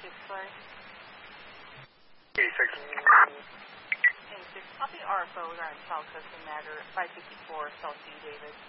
sorry? 86. 86. Copy RFO regarding child custody matter 554 South C. David.